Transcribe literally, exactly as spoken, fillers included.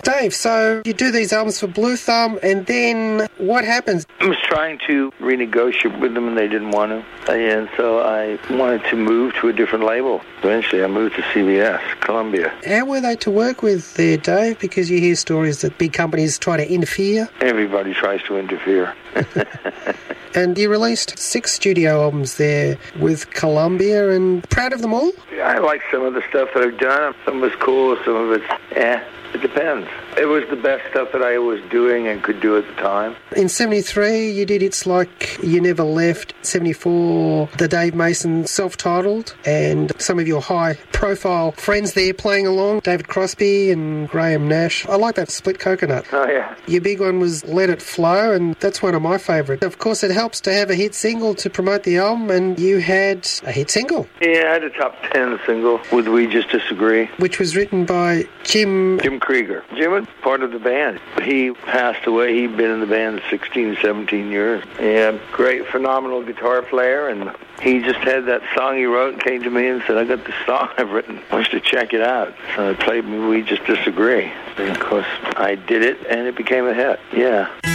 Dave, so you do these albums for Blue Thumb, and then what happens? I was trying to renegotiate with them, and they didn't want to. And so I wanted to move to a different label. Eventually, I moved to C B S, Columbia. How were they to work with there, Dave? Because you hear stories that big companies try to interfere. Everybody tries to interfere. And you released six studio albums there with Columbia, and proud of them all? I like some of the stuff that I've done. Some of it's cool, some of it's eh. It depends. It was the best stuff that I was doing and could do at the time. In seventy-three, you did hits like You Never Left. seventy-four, the Dave Mason self-titled, and some of your high-profile friends there playing along, David Crosby and Graham Nash. I like that Split Coconut. Oh, yeah. Your big one was Let It Flow, and that's one of my favourites. Of course, it helps to have a hit single to promote the album, and you had a hit single. Yeah, I had a top ten single with We Just Disagree. Which was written by Jim... Jim Krieger. Jim was part of the band. He passed away. He'd been in the band sixteen, seventeen years. Yeah, great, phenomenal guitar player, and he just had that song he wrote and came to me and said, I got this song I've written. I want you to check it out. So I played me We Just Disagree. And of course, I did it, and it became a hit. Yeah.